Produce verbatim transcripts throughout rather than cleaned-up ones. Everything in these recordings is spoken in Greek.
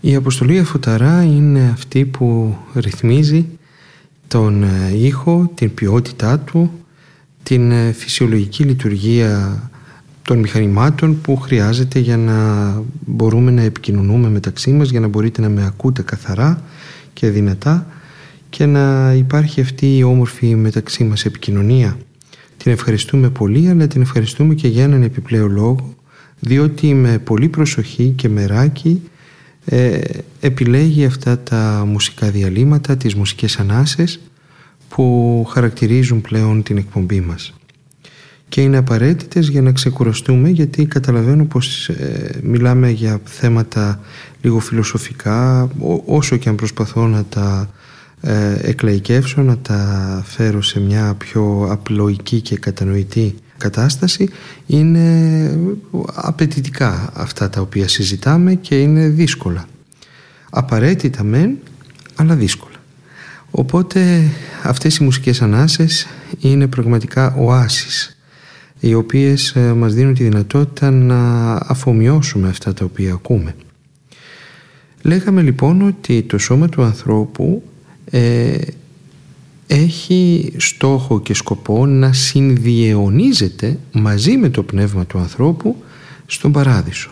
Η αποστολή Αφουταρά είναι αυτή που ρυθμίζει τον ήχο, την ποιότητά του, την φυσιολογική λειτουργία των μηχανημάτων που χρειάζεται για να μπορούμε να επικοινωνούμε μεταξύ μας, για να μπορείτε να με ακούτε καθαρά και δυνατά και να υπάρχει αυτή η όμορφη μεταξύ μας επικοινωνία. Την ευχαριστούμε πολύ, αλλά την ευχαριστούμε και για έναν επιπλέον λόγο, διότι με πολύ προσοχή και μεράκι ε, επιλέγει αυτά τα μουσικά διαλύματα, τις μουσικές ανάσες που χαρακτηρίζουν πλέον την εκπομπή μας. Και είναι απαραίτητες για να ξεκουραστούμε, γιατί καταλαβαίνω πως ε, μιλάμε για θέματα λίγο φιλοσοφικά, όσο και αν προσπαθώ να τα ε, εκλαϊκεύσω, να τα φέρω σε μια πιο απλοϊκή και κατανοητή κατάσταση. Είναι απαιτητικά αυτά τα οποία συζητάμε και είναι δύσκολα. Απαραίτητα μεν, αλλά δύσκολα. Οπότε αυτές οι μουσικές ανάσες είναι πραγματικά οάσεις, οι οποίες μας δίνουν τη δυνατότητα να αφομοιώσουμε αυτά τα οποία ακούμε. Λέγαμε λοιπόν ότι το σώμα του ανθρώπου ε, έχει στόχο και σκοπό να συνδιαιωνίζεται μαζί με το πνεύμα του ανθρώπου στον παράδεισο.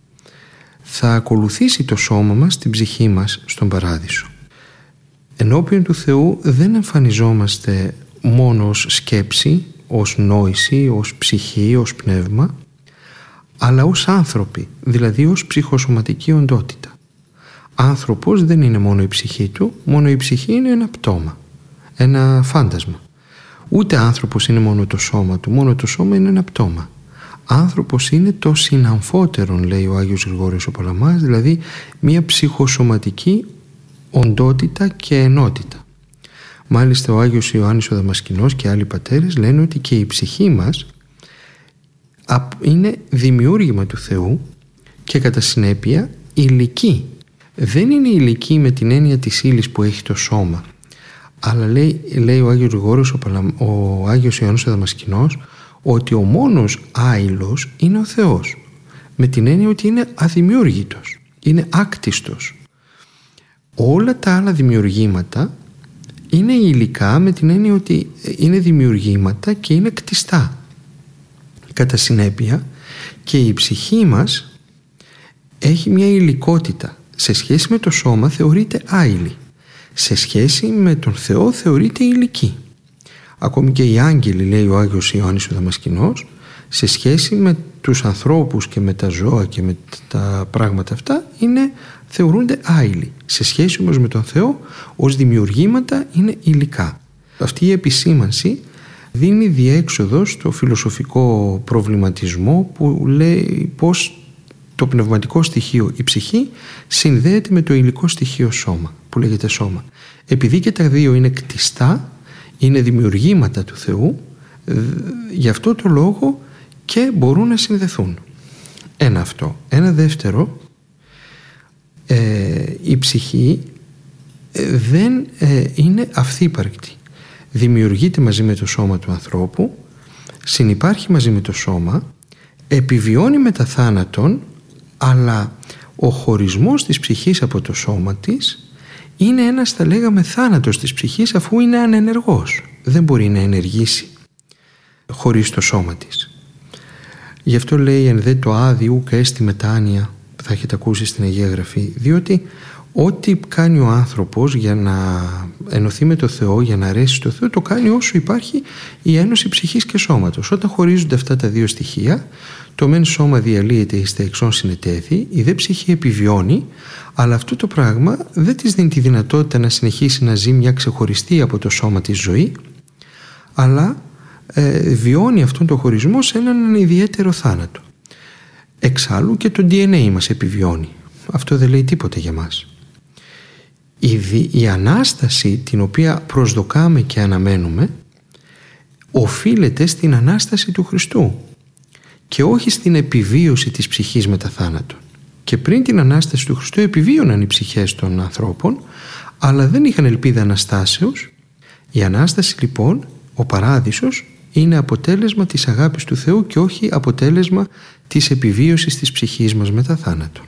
Θα ακολουθήσει το σώμα μας, την ψυχή μας στον παράδεισο. Ενώπιον του Θεού δεν εμφανιζόμαστε μόνο ως σκέψη, ως νόηση, ως ψυχή, ως πνεύμα, αλλά ως άνθρωποι, δηλαδή ως ψυχοσωματική οντότητα. Άνθρωπος δεν είναι μόνο η ψυχή του, μόνο η ψυχή είναι ένα πτώμα, ένα φάντασμα. Ούτε άνθρωπος είναι μόνο το σώμα του, μόνο το σώμα είναι ένα πτώμα. Άνθρωπος είναι το συναμφότερον, λέει ο Άγιος Γρηγόριος ο Παλαμάς, δηλαδή μια ψυχοσωματική οντότητα και ενότητα. Μάλιστα ο Άγιος Ιωάννης ο Δαμασκηνός και άλλοι πατέρες λένε ότι και η ψυχή μας είναι δημιούργημα του Θεού και κατά συνέπεια υλική. Δεν είναι υλική με την έννοια της ύλης που έχει το σώμα, αλλά λέει, λέει ο Άγιος Γρηγόριος ο, Παλα, ο Άγιος Ιωάννης ο Δαμασκηνός ότι ο μόνος άειλος είναι ο Θεός, με την έννοια ότι είναι αδημιούργητος, είναι άκτιστος. Όλα τα άλλα δημιουργήματα είναι υλικά με την έννοια ότι είναι δημιουργήματα και είναι κτιστά. Κατά συνέπεια και η ψυχή μας έχει μια υλικότητα. Σε σχέση με το σώμα θεωρείται άειλη. Σε σχέση με τον Θεό θεωρείται υλική. Ακόμη και οι άγγελοι, λέει ο Άγιος Ιωάννης ο Δαμασκηνός, σε σχέση με τους ανθρώπους και με τα ζώα και με τα πράγματα αυτά είναι, θεωρούνται άειλοι. Σε σχέση όμως με τον Θεό ως δημιουργήματα είναι υλικά. Αυτή η επισήμανση δίνει διέξοδο στο φιλοσοφικό προβληματισμό που λέει πως το πνευματικό στοιχείο, η ψυχή, συνδέεται με το υλικό στοιχείο σώμα, που λέγεται σώμα. Επειδή και τα δύο είναι κτιστά, είναι δημιουργήματα του Θεού, γι' αυτό το λόγο και μπορούν να συνδεθούν. Ένα αυτό. Ένα δεύτερο, ε, η ψυχή ε, δεν ε, είναι αυθύπαρκτη. Δημιουργείται μαζί με το σώμα του ανθρώπου, συνυπάρχει μαζί με το σώμα, επιβιώνει μετά θάνατον, αλλά ο χωρισμός της ψυχής από το σώμα της είναι ένας, θα λέγαμε, θάνατος της ψυχής, αφού είναι ανενεργός. Δεν μπορεί να ενεργήσει χωρίς το σώμα της. Γι' αυτό λέει εν δε το άδει ούκ έστι μετάνοια, που θα έχετε ακούσει στην Αγία Γραφή, διότι ό,τι κάνει ο άνθρωπος για να ενωθεί με το Θεό, για να αρέσει στο Θεό, το κάνει όσο υπάρχει η ένωση ψυχής και σώματος. Όταν χωρίζονται αυτά τα δύο στοιχεία, το μεν σώμα διαλύεται εις τα εξών συνετέθη, η δε ψυχή επιβιώνει, αλλά αυτό το πράγμα δεν της δίνει τη δυνατότητα να συνεχίσει να ζει μια ξεχωριστή από το σώμα της ζωή, αλλά ε, βιώνει αυτόν τον χωρισμό σε έναν ιδιαίτερο θάνατο. Εξάλλου και το ντι εν έι μας επιβιώνει. Αυτό δεν λέει τίποτα για μας. Η, δι, η Ανάσταση την οποία προσδοκάμε και αναμένουμε οφείλεται στην Ανάσταση του Χριστού και όχι στην επιβίωση της ψυχής μετά θάνατον. Και πριν την Ανάσταση του Χριστού επιβίωναν οι ψυχές των ανθρώπων, αλλά δεν είχαν ελπίδα Αναστάσεως. Η Ανάσταση λοιπόν, ο παράδεισος, είναι αποτέλεσμα της αγάπης του Θεού και όχι αποτέλεσμα της επιβίωσης της ψυχής μας μετά θάνατον.